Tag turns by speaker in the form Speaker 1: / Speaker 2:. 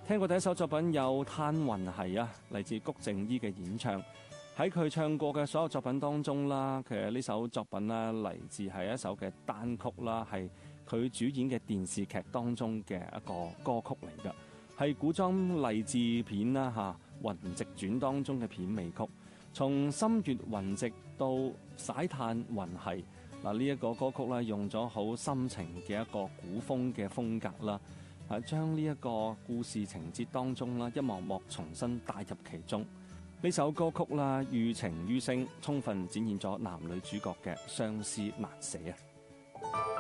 Speaker 1: 聽過第一首作品有《嘆雲係》啊，嚟自谷靜依嘅演唱。喺佢唱過嘅所有作品當中啦，其實呢首作品啦嚟自係一首嘅單曲啦，係佢主演嘅電視劇當中嘅一個歌曲嚟㗎，係古裝勵志片啦嚇《雲夕傳》當中嘅片尾曲。從心悅雲夕到曬嘆雲係嗱，呢一個歌曲咧用咗好深情嘅一個古風嘅風格啦，將呢一個故事情節當中啦一幕幕重新帶入其中。呢首歌曲啦，寓情於聲，充分展現咗男女主角嘅相思難捨啊！